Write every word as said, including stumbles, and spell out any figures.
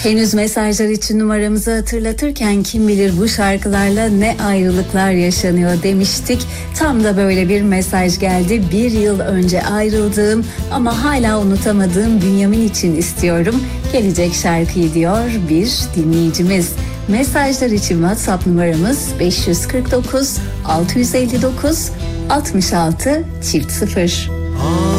Henüz mesajlar için numaramızı hatırlatırken kim bilir bu şarkılarla ne ayrılıklar yaşanıyor demiştik. Tam da böyle bir mesaj geldi. Bir yıl önce ayrıldığım ama hala unutamadığım Bünyamin için istiyorum. Gelecek şarkıyı diyor bir dinleyicimiz. Mesajlar için WhatsApp numaramız beş yüz kırk dokuz altı yüz elli dokuz altmış altı çift sıfır.